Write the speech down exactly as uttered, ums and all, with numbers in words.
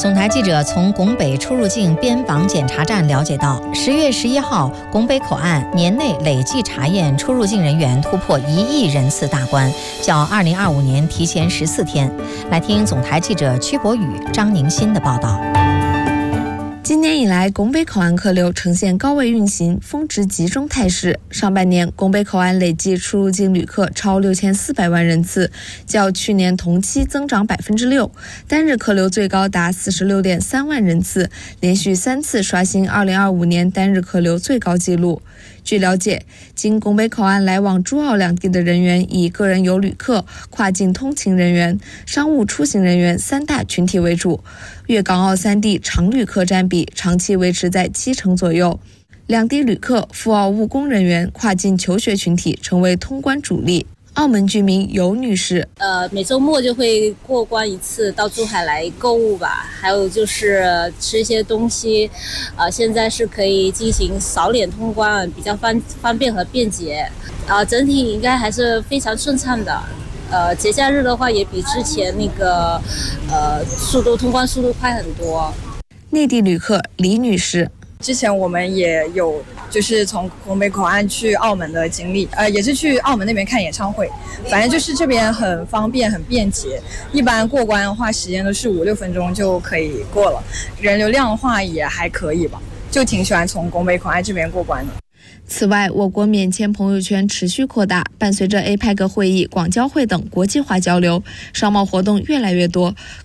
总台记者从拱北出入境边防检查站了解到，十月十一号，拱北口岸年内累计查验出入境人员突破一亿人次大关，较二零二五年提前十四天。来听总台记者曲博宇、张宁新的报道。 今年以来，拱北口岸客流呈现高位运行、峰值集中态势。上半年，拱北口岸累计出入境旅客超六千四百万人次，较去年同期增长百分之六，单日客流最高达四十六点三万人次，连续三次刷新二零二五年单日客流最高纪录。据了解，经拱北口岸来往珠澳两地的人员以个人游旅客、跨境通勤人员、商务出行人员三大群体为主，粤港澳三地常旅客占比长期维持在七成左右。两地旅客、赴澳务工人员、跨境求学群体成为通关主力。澳门居民尤女士， 呃，每周末就会过关一次，到珠海来购物吧，还有就是吃一些东西，呃，现在是可以进行扫脸通关，比较方方便和便捷，啊、呃，整体应该还是非常顺畅的。呃，节假日的话也比之前那个，呃，速度通关速度快很多。 内地旅客李女士。 之前我们也有就是从拱北口岸去澳门的经历，呃，也是去澳门那边看演唱会，反正就是这边很方便很便捷，一般过关的话时间都是五六分钟就可以过了，人流量的话也还可以吧，就挺喜欢从拱北口岸这边过关的。 此外，我国免签朋友圈持续扩大，伴随着 A P E C 会议、广交会等国际化交流，商贸活动越来越多，